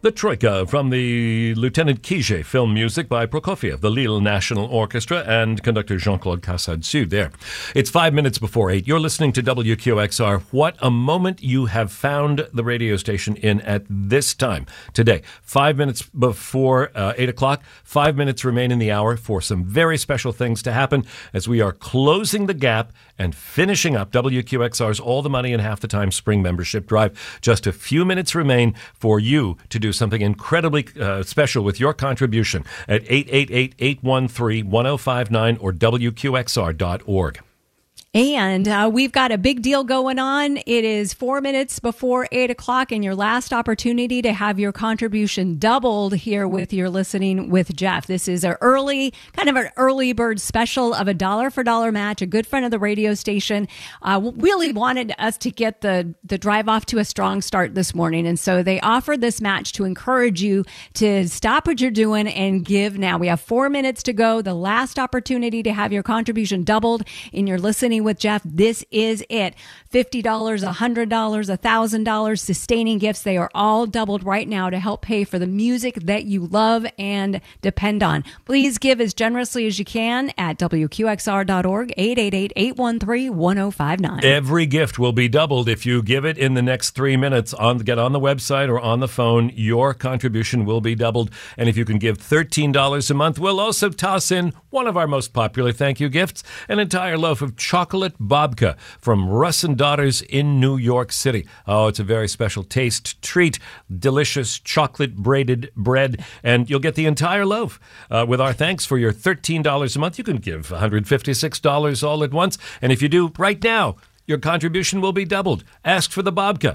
The Troika from the Lieutenant Kijé film music by Prokofiev, the Lille National Orchestra, and conductor Jean-Claude Casadzu there. It's 5 minutes before 8. You're listening to WQXR. What a moment you have found the radio station in at this time today. 5 minutes before 8 o'clock. 5 minutes remain in the hour for some very special things to happen as we are closing the gap and finishing up WQXR's All the Money in Half the Time Spring Membership Drive. Just a few minutes remain for you to do something incredibly special with your contribution at 888-813-1059 or WQXR.org. And we've got a big deal going on. It is 4 minutes before 8 o'clock and your last opportunity to have your contribution doubled here with You're Listening with Jeff. This is an early bird special of a dollar for dollar match. A good friend of the radio station really wanted us to get the drive off to a strong start this morning. And so they offered this match to encourage you to stop what you're doing and give now. We have 4 minutes to go. The last opportunity to have your contribution doubled in You're Listening with Jeff. This is it. $50, $100, $1,000 sustaining gifts. They are all doubled right now to help pay for the music that you love and depend on. Please give as generously as you can at WQXR.org, 888-813-1059. Every gift will be doubled if you give it in the next 3 minutes. Get on the website or on the phone. Your contribution will be doubled. And if you can give $13 a month, we'll also toss in one of our most popular thank you gifts, an entire loaf of chocolate babka from Russ & Daughters in New York City. Oh, it's a very special taste treat. Delicious chocolate braided bread, and you'll get the entire loaf. With our thanks for your $13 a month, you can give $156 all at once. And if you do right now, your contribution will be doubled. Ask for the babka,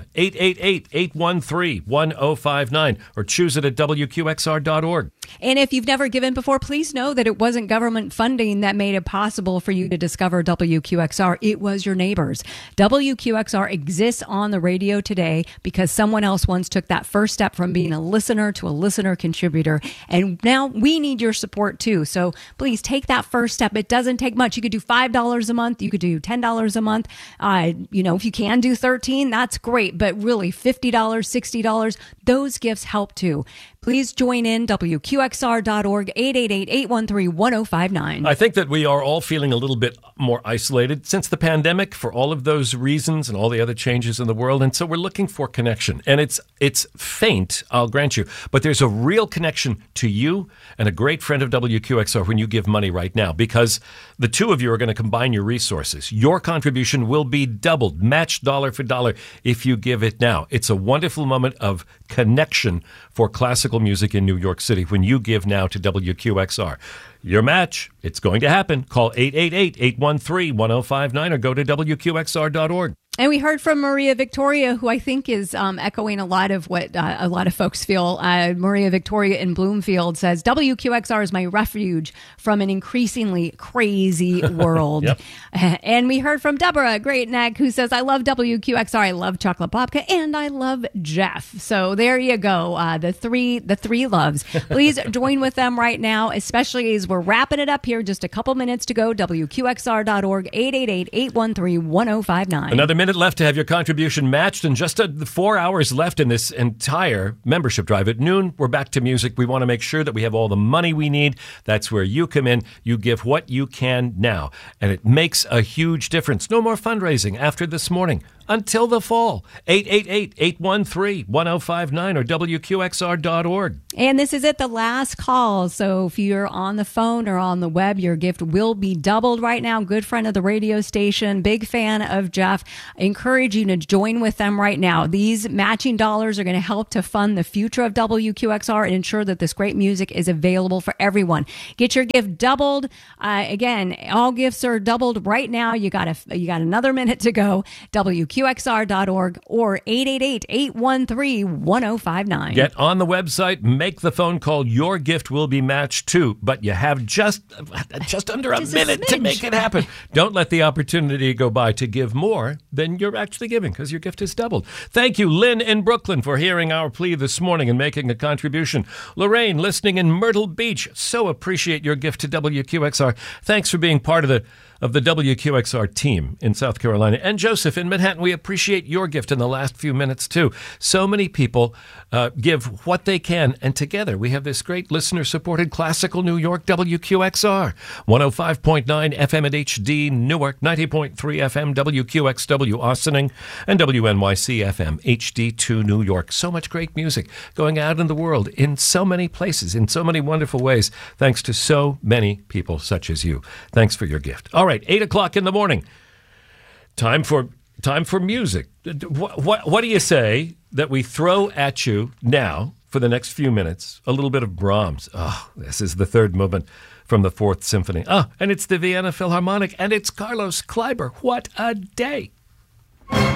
888-813-1059, or choose it at WQXR.org. And if you've never given before, please know that it wasn't government funding that made it possible for you to discover WQXR. It was your neighbors. WQXR exists on the radio today because someone else once took that first step from being a listener to a listener contributor. And now we need your support too. So please take that first step. It doesn't take much. You could do $5 a month. You could do $10 a month. If you can do 13, that's great. But really, $50, $60, those gifts help too. Please join in, WQXR.org, 888-813-1059. I think that we are all feeling a little bit more isolated since the pandemic for all of those reasons and all the other changes in the world. And so we're looking for connection. And it's faint, I'll grant you, but there's a real connection to you and a great friend of WQXR when you give money right now, because the two of you are going to combine your resources. Your contribution will be doubled, matched dollar for dollar if you give it now. It's a wonderful moment of connection for classical music in New York City when you give now to WQXR. Your match, it's going to happen. Call 888-813-1059 or go to WQXR.org. And we heard from Maria Victoria, who I think is echoing a lot of what a lot of folks feel. Maria Victoria in Bloomfield says, WQXR is my refuge from an increasingly crazy world. Yep. And we heard from Deborah Great Neck, who says, I love WQXR, I love chocolate babka, and I love Jeff. So there you go, the three loves. Please join with them right now, especially as we're wrapping it up here. Just a couple minutes to go. WQXR.org, 888-813-1059. Another minute left to have your contribution matched, and just 4 hours left in this entire membership drive. At noon, we're back to music. We want to make sure that we have all the money we need. That's where you come in. You give what you can now, and it makes a huge difference. No more fundraising after this morning until the fall. 888-813-1059 or WQXR.org. And this is it, the last call. So if you're on the phone or on the web, your gift will be doubled right now. Good friend of the radio station, big fan of Jeff. I encourage you to join with them right now. These matching dollars are going to help to fund the future of WQXR and ensure that this great music is available for everyone. Get your gift doubled. Again, all gifts are doubled right now. You got another minute to go. WQXR.org or 888-813-1059. Get on the website, make the phone call. Your gift will be matched too, but you have just under a minute to make it happen. Don't let the opportunity go by to give more than you're actually giving, because your gift is doubled. Thank you, Lynn in Brooklyn, for hearing our plea this morning and making a contribution. Lorraine, listening in Myrtle Beach, so appreciate your gift to WQXR. Thanks for being part of of the WQXR team in South Carolina. And Joseph in Manhattan, we appreciate your gift in the last few minutes, too. So many people give what they can, and together we have this great listener-supported classical New York WQXR. 105.9 FM at HD Newark, 90.3 FM WQXW Austining, and WNYC FM HD2 New York. So much great music going out in the world in so many places, in so many wonderful ways, thanks to so many people such as you. Thanks for your gift. All right, 8 o'clock in the morning. Time for music. What do you say that we throw at you now for the next few minutes a little bit of Brahms? Oh, this is the third movement from the Fourth Symphony. And it's the Vienna Philharmonic, and it's Carlos Kleiber. What a day.